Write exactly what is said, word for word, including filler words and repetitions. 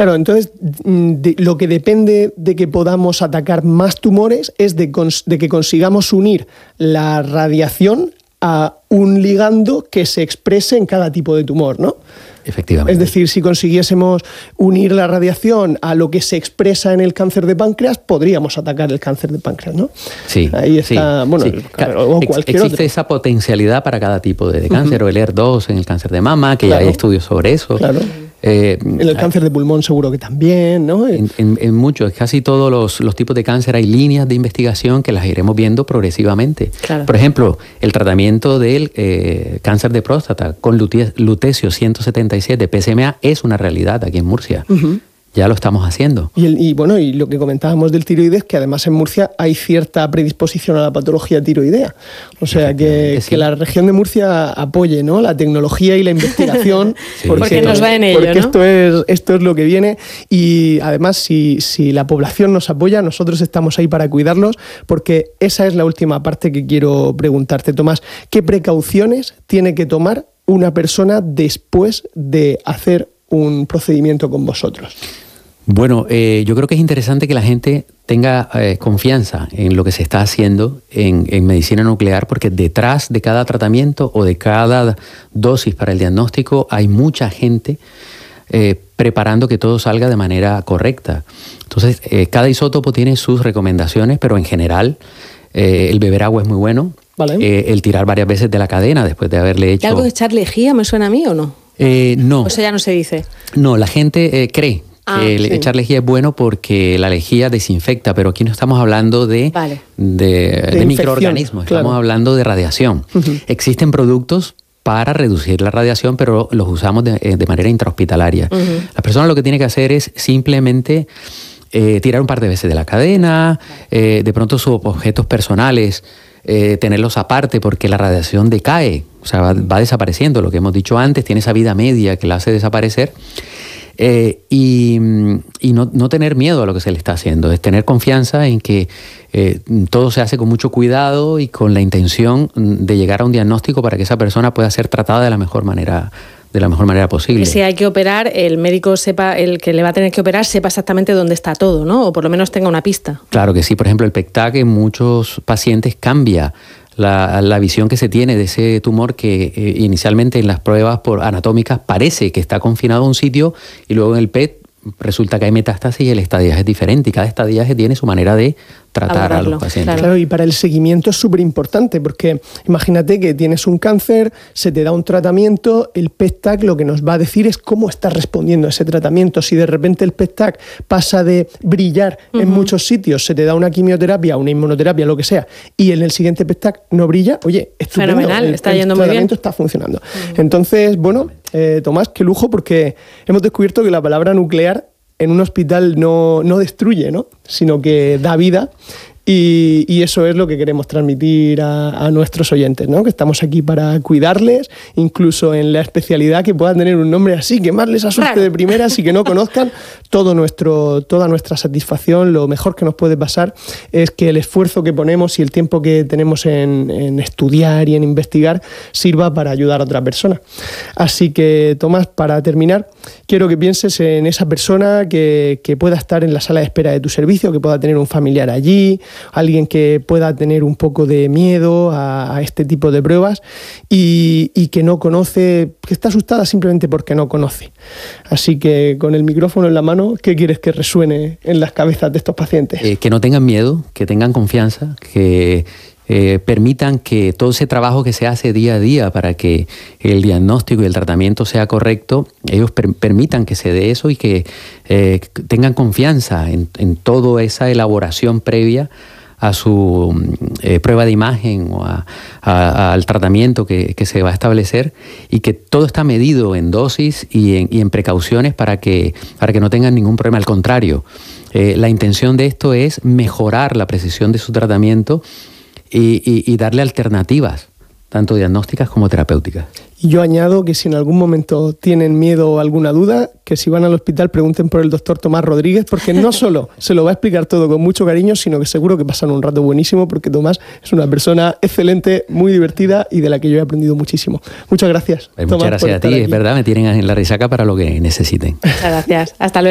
Claro, entonces de, lo que depende de que podamos atacar más tumores es de, cons, de que consigamos unir la radiación a un ligando que se exprese en cada tipo de tumor, ¿no? Efectivamente. Es decir, si consiguiésemos unir la radiación a lo que se expresa en el cáncer de páncreas, podríamos atacar el cáncer de páncreas, ¿no? Sí. Ahí está, sí, bueno, sí. o cualquier Existe otro. esa potencialidad para cada tipo de, de cáncer, uh-huh. o el E R dos en el cáncer de mama, que claro. ya hay estudios sobre eso. Claro. Eh, en el cáncer de pulmón seguro que también, ¿no? En, en, en muchos, casi todos los, los tipos de cáncer hay líneas de investigación que las iremos viendo progresivamente. Claro. Por ejemplo, el tratamiento del eh, cáncer de próstata con lute, lutecio ciento setenta y siete, P S M A, es una realidad aquí en Murcia. Uh-huh. Ya lo estamos haciendo. Y, el, y bueno, y lo que comentábamos del tiroides, que además en Murcia hay cierta predisposición a la patología tiroidea. O sea, que, sí. que la región de Murcia apoye, ¿no?, la tecnología y la investigación. sí. Porque, porque nos va en ello, Porque ¿no? esto es, esto es lo que viene. Y además, si, si la población nos apoya, nosotros estamos ahí para cuidarlos, porque esa es la última parte que quiero preguntarte, Tomás. ¿Qué precauciones tiene que tomar una persona después de hacer un procedimiento con vosotros? Bueno, eh, yo creo que es interesante que la gente tenga eh, confianza en lo que se está haciendo en, en medicina nuclear, porque detrás de cada tratamiento o de cada dosis para el diagnóstico hay mucha gente eh, preparando que todo salga de manera correcta. Entonces, eh, cada isótopo tiene sus recomendaciones, pero en general eh, el beber agua es muy bueno. Vale. Eh, el tirar varias veces de la cadena después de haberle hecho... ¿Y algo de echar lejía me suena a mí o no? Eh, no. O sea, ya no se dice. No, la gente eh, cree ah, que sí. echar lejía es bueno porque la lejía desinfecta, pero aquí no estamos hablando de, vale. de, de, de microorganismos, claro. Estamos hablando de radiación. Uh-huh. Existen productos para reducir la radiación, pero los usamos de, de manera intrahospitalaria. Uh-huh. La persona lo que tiene que hacer es simplemente eh, tirar un par de veces de la cadena, eh, de pronto sus objetos personales, Eh, tenerlos aparte porque la radiación decae, o sea, va, va desapareciendo, lo que hemos dicho antes, tiene esa vida media que la hace desaparecer, eh, y, y no, no tener miedo a lo que se le está haciendo, es tener confianza en que eh, todo se hace con mucho cuidado y con la intención de llegar a un diagnóstico para que esa persona pueda ser tratada de la mejor manera de la mejor manera posible. Que si hay que operar, el médico sepa, el que le va a tener que operar sepa exactamente dónde está todo, ¿no? O por lo menos tenga una pista. Claro que sí. Por ejemplo, el P E C T A C en muchos pacientes cambia la, la visión que se tiene de ese tumor que eh, inicialmente en las pruebas por anatómicas parece que está confinado a un sitio y luego en el P E T resulta que hay metástasis y el estadiaje es diferente y cada estadiaje tiene su manera de tratar Abordarlo, a los pacientes. Claro. claro, y para el seguimiento es súper importante porque imagínate que tienes un cáncer, se te da un tratamiento, el P E T A C lo que nos va a decir es cómo estás respondiendo a ese tratamiento. Si de repente el P E T A C pasa de brillar uh-huh. en muchos sitios, se te da una quimioterapia, una inmunoterapia, lo que sea, y en el siguiente P E T A C no brilla, oye, estupendo, fenomenal, el, está el yendo muy bien. tratamiento está funcionando. Uh-huh. Entonces, bueno, eh, Tomás, qué lujo porque hemos descubierto que la palabra nuclear en un hospital no, no destruye, ¿no?, sino que da vida. Y, y eso es lo que queremos transmitir a, a nuestros oyentes, ¿no?, que estamos aquí para cuidarles, incluso en la especialidad que pueda tener un nombre así, que más les asuste de primeras y que no conozcan. Todo nuestro, toda nuestra satisfacción, lo mejor que nos puede pasar es que el esfuerzo que ponemos y el tiempo que tenemos en, en estudiar y en investigar sirva para ayudar a otra persona. Así que, Tomás, para terminar, quiero que pienses en esa persona que, que pueda estar en la sala de espera de tu servicio, que pueda tener un familiar allí, alguien que pueda tener un poco de miedo a, a este tipo de pruebas y, y que no conoce, que está asustada simplemente porque no conoce. Así que con el micrófono en la mano, ¿qué quieres que resuene en las cabezas de estos pacientes? Eh, que no tengan miedo, que tengan confianza, que eh, permitan que todo ese trabajo que se hace día a día para que el diagnóstico y el tratamiento sea correcto, ellos per- permitan que se dé eso y que eh, tengan confianza en, en toda esa elaboración previa a su eh, prueba de imagen o a, a, al tratamiento que, que se va a establecer y que todo está medido en dosis y en, y en precauciones para que, para que no tengan ningún problema. Al contrario, eh, la intención de esto es mejorar la precisión de su tratamiento y, y, y darle alternativas, tanto diagnósticas como terapéuticas. Y yo añado que si en algún momento tienen miedo o alguna duda, que si van al hospital pregunten por el doctor Tomás Rodríguez, porque no solo se lo va a explicar todo con mucho cariño, sino que seguro que pasan un rato buenísimo, porque Tomás es una persona excelente, muy divertida y de la que yo he aprendido muchísimo. Muchas gracias. Pues muchas Tomás, gracias a ti, es verdad, me tienen en la risaca para lo que necesiten. Muchas gracias. Hasta luego.